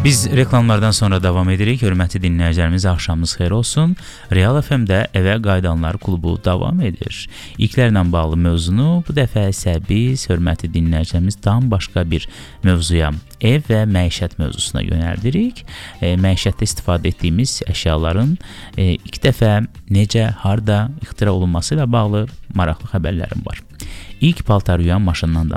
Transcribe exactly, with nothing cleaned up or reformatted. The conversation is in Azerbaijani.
Biz reklamlardan sonra davam edirik. Hörmətli dinləyicilərimiz, axşamınız xeyir olsun. Real F M-də Evə Qayıdanlar klubu davam edir. İlklərlə bağlı mövzunu bu dəfə isə biz, hörmətli dinləyicilərimiz, tam başqa bir mövzuya, ev və məişət mövzusuna yönəldirik. E, məişətdə istifadə etdiyimiz əşyaların e, ilk dəfə necə, harda ixtira olunması ilə bağlı maraqlı xəbərlərim var. İlk paltar yuyan maşından